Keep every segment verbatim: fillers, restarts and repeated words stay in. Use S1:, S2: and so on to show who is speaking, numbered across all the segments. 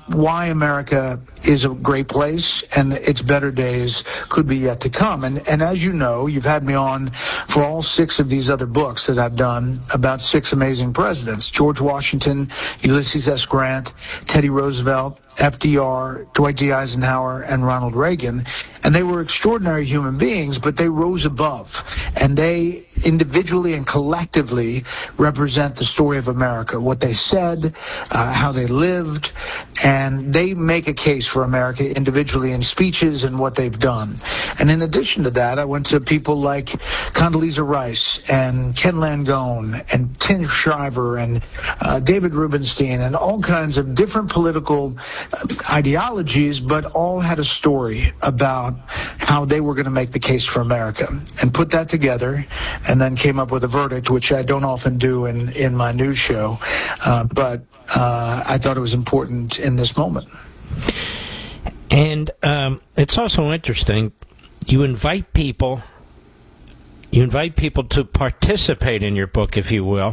S1: why America is a great place, and its better days could be yet to come. And, and as you know, you've had me on for all six of these other books that I've done about six amazing presidents: George Washington, Ulysses S. Grant, Teddy Roosevelt, F D R, Dwight D. Eisenhower, and Ronald Reagan. And they were extraordinary human beings, but they rose above. And they individually and collectively represent the story of America, what they said, uh, how they lived, and they make a case for America individually in speeches and what they've done. And in addition to that, I went to people like Condoleezza Rice and Ken Langone and Tim Shriver and uh, David Rubenstein and all kinds of different political uh, ideologies, but all had a story about how they were going to make the case for America, and put that together, and then came up with a verdict, which I don't often do in, in my news show, uh, but uh, I thought it was important in this moment.
S2: And um, it's also interesting, you invite people, you invite people to participate in your book, if you will,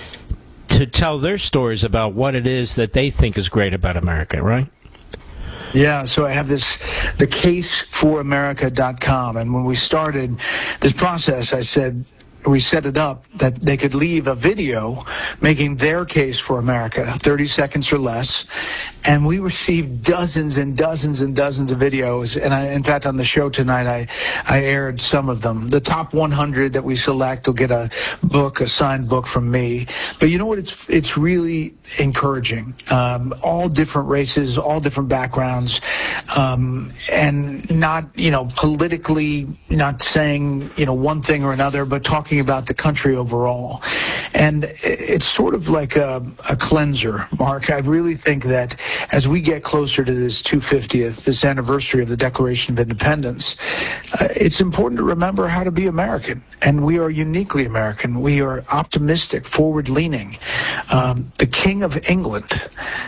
S2: to tell their stories about what it is that they think is great about America, right?
S1: Yeah, so I have this, the case for america dot com, and when we started this process, I said, we set it up that they could leave a video making their case for America, thirty seconds or less, and we received dozens and dozens and dozens of videos. And I, in fact, on the show tonight, I, I aired some of them. The top one hundred that we select will get a book, a signed book from me. But you know what? It's it's really encouraging. Um, all different races, all different backgrounds, um, and not, you know, politically, not saying, you know, one thing or another, but talking about the country overall. And it's sort of like a, a cleanser, Mark. I really think that as we get closer to this two hundred fiftieth, this anniversary of the Declaration of Independence, uh, it's important to remember how to be American. And we are uniquely American. We are optimistic, forward-leaning. Um, the King of England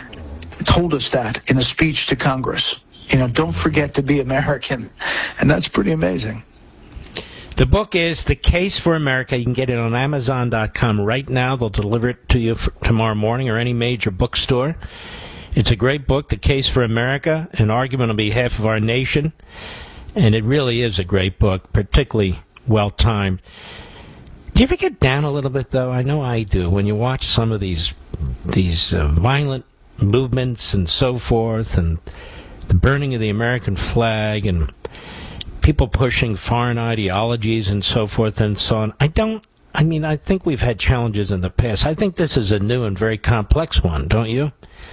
S1: told us that in a speech to Congress. You know, don't forget to be American. And that's pretty amazing.
S2: The book is The Case for America. You can get it on amazon dot com right now. They'll deliver it to you for tomorrow morning or any major bookstore. It's a great book, The Case for America, an argument on behalf of our nation. And it really is a great book, particularly well-timed. Do you ever get down a little bit, though? I know I do. When you watch some of these, these uh, violent movements and so forth, and the burning of the American flag, and people pushing foreign ideologies and so forth and so on. I don't, I mean, I think we've had challenges in the past. I think this is a new and very complex one, don't you?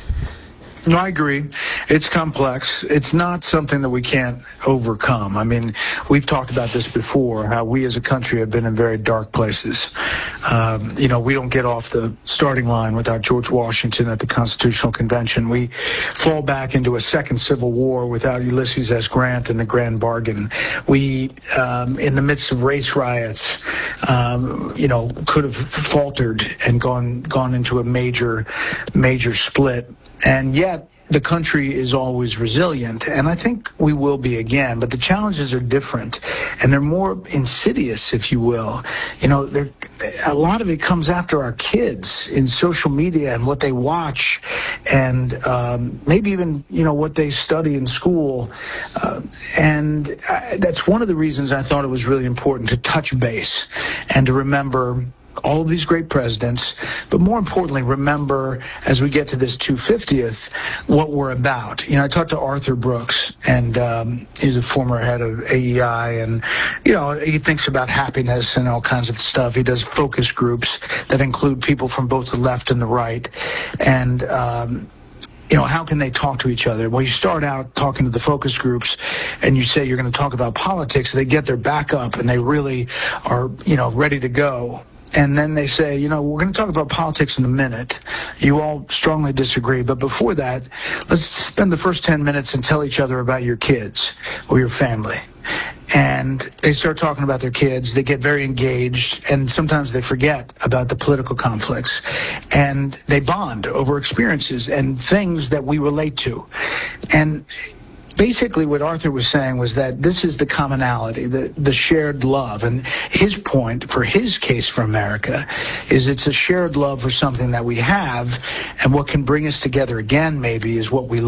S1: No, I agree. It's complex. It's not something that we can't overcome. I mean, we've talked about this before, how we as a country have been in very dark places. Um, you know, we don't get off the starting line without George Washington at the Constitutional Convention. We fall back into a second Civil War without Ulysses S. Grant and the Grand Bargain. We, um, in the midst of race riots, um, you know, could have faltered and gone gone into a major, major split. And yet, the country is always resilient, and I think we will be again, but the challenges are different, and they're more insidious, if you will. You know, a lot of it comes after our kids in social media and what they watch, and um, maybe even, you know, what they study in school. Uh, and I, that's one of the reasons I thought it was really important to touch base and to remember all of these great presidents, but more importantly, remember, as we get to this two hundred fiftieth, what we're about. You know, I talked to Arthur Brooks, and um, he's a former head of A E I, and, you know, he thinks about happiness and all kinds of stuff. He does focus groups that include people from both the left and the right, and um, you know, how can they talk to each other? Well, you start out talking to the focus groups and you say you're going to talk about politics. They get their back up and they really are, you know, ready to go. And then they say, you know, we're going to talk about politics in a minute. You all strongly disagree. But before that, let's spend the first ten minutes and tell each other about your kids or your family. And they start talking about their kids. They get very engaged, and sometimes they forget about the political conflicts. And they bond over experiences and things that we relate to. And basically what Arthur was saying was that this is the commonality, the, the shared love. And his point for his case for America is it's a shared love for something that we have, and what can bring us together again maybe is what we